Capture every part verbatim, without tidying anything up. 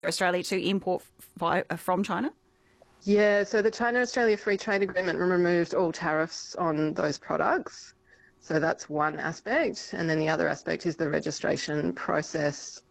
Australia to import fi- from China? Yeah, so the China-Australia Free Trade Agreement removed all tariffs on those products. So that's one aspect. And then the other aspect is the registration process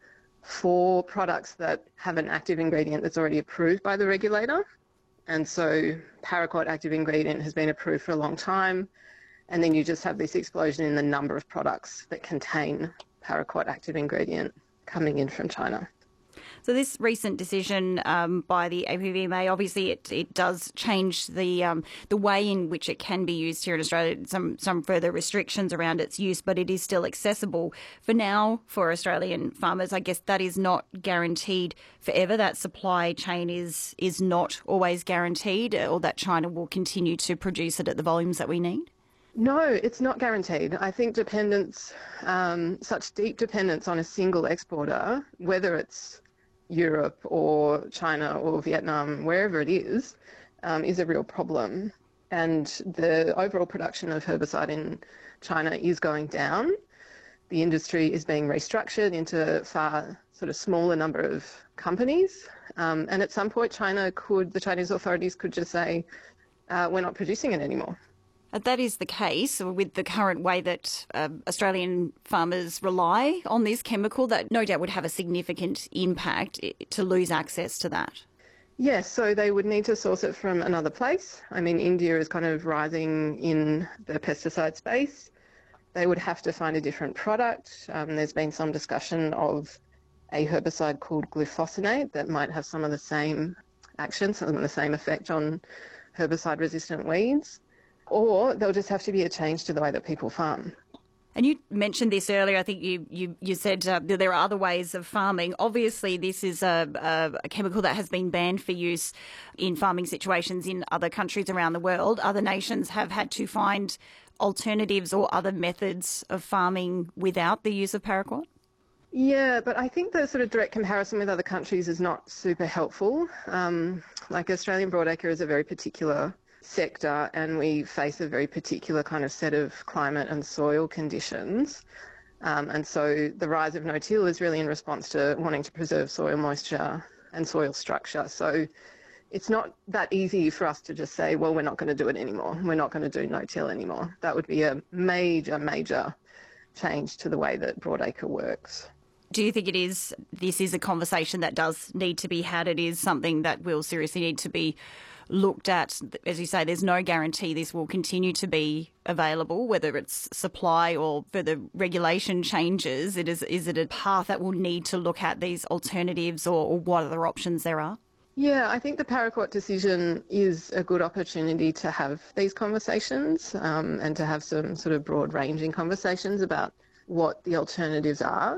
for products that have an active ingredient that's already approved by the regulator. And so paraquat active ingredient has been approved for a long time. And then you just have this explosion in the number of products that contain paraquat active ingredient coming in from China. So this recent decision um, by the A P V M A, obviously it, it does change the um, the way in which it can be used here in Australia, some, some further restrictions around its use, but it is still accessible for now for Australian farmers. I guess that is not guaranteed forever. That supply chain is, is not always guaranteed, or that China will continue to produce it at the volumes that we need? No, it's not guaranteed. I think dependence, um, such deep dependence on a single exporter, whether it's Europe or China or Vietnam, wherever it is, um, is a real problem. And the overall production of herbicide in China is going down. The industry is being restructured into far sort of smaller number of companies. Um, and at some point, China could, the Chinese authorities could just say, uh, we're not producing it anymore. That is the case with the current way that uh, Australian farmers rely on this chemical. That no doubt would have a significant impact to lose access to that. Yes, so they would need to source it from another place. I mean, India is kind of rising in the pesticide space. They would have to find a different product. Um, there's been some discussion of a herbicide called glufosinate that might have some of the same action, some of the same effect on herbicide-resistant weeds. Or there'll just have to be a change to the way that people farm. And you mentioned this earlier. I think you you, you said uh, that there are other ways of farming. Obviously, this is a, a, a chemical that has been banned for use in farming situations in other countries around the world. Other nations have had to find alternatives or other methods of farming without the use of paraquat. Yeah, but I think the sort of direct comparison with other countries is not super helpful. Um, like Australian broadacre is a very particular sector, and we face a very particular kind of set of climate and soil conditions. Um, and so the rise of no-till is really in response to wanting to preserve soil moisture and soil structure. So it's not that easy for us to just say, well, we're not going to do it anymore. We're not going to do no-till anymore. That would be a major, major change to the way that broadacre works. Do you think it is, this is a conversation that does need to be had? It is something that will seriously need to be looked at. As you say, there's no guarantee this will continue to be available, whether it's supply or further regulation changes. It is, is it a path that will need to look at these alternatives, or, or what other options there are? Yeah, I think the paraquat decision is a good opportunity to have these conversations um, and to have some sort of broad-ranging conversations about what the alternatives are.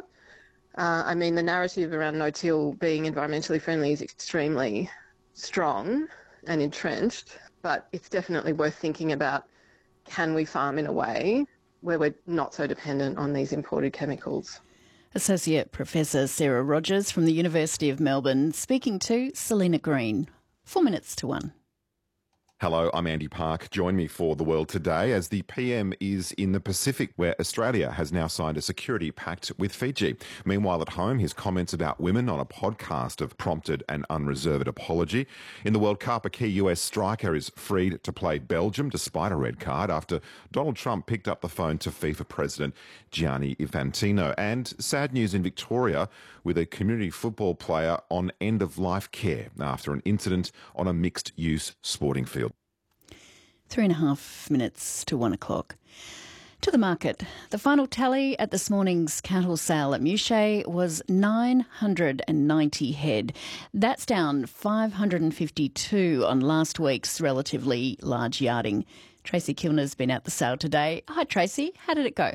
Uh, I mean, the narrative around no-till being environmentally friendly is extremely strong and entrenched, but it's definitely worth thinking about, can we farm in a way where we're not so dependent on these imported chemicals? Associate Professor Sarah Rogers from the University of Melbourne speaking to Selena Green. Four minutes to one. Hello, I'm Andy Park. Join me for The World Today as the P M is in the Pacific, where Australia has now signed a security pact with Fiji. Meanwhile, at home, his comments about women on a podcast have prompted an unreserved apology. In the World Cup, a key U S striker is freed to play Belgium despite a red card after Donald Trump picked up the phone to FIFA President Gianni Infantino. And sad news in Victoria with a community football player on end-of-life care after an incident on a mixed-use sporting field. Three and a half minutes to one o'clock. To the market. The final tally at this morning's cattle sale at Mouchet was nine hundred ninety head. That's down five hundred fifty-two on last week's relatively large yarding. Tracy Kilner's been at the sale today. Hi, Tracy. How did it go?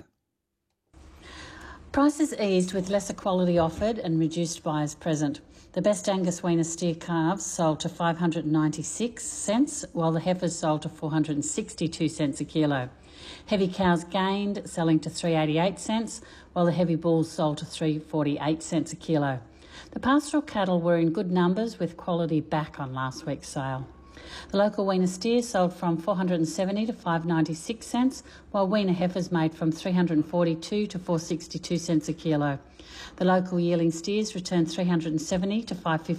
Prices eased with lesser quality offered and reduced buyers present. The best Angus weaner steer calves sold to five hundred ninety-six cents, while the heifers sold to four hundred sixty-two cents a kilo. Heavy cows gained, selling to three hundred eighty-eight cents, while the heavy bulls sold to three hundred forty-eight cents a kilo. The pastoral cattle were in good numbers with quality back on last week's sale. The local weaner steers sold from four hundred seventy to five dollars ninety-six cents, while weaner heifers made from three hundred forty-two to four dollars sixty-two cents a kilo. The local yearling steers returned three hundred seventy to five dollars